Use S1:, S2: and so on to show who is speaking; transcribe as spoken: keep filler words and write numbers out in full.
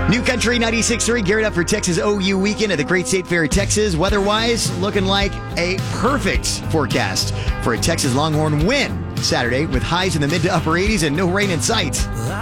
S1: New Country ninety-six point three geared up for Texas O U weekend at the Great State Fair, Texas. Weather-wise, looking like a perfect forecast for a Texas Longhorn win Saturday with highs in the mid to upper eighties and no rain in sight.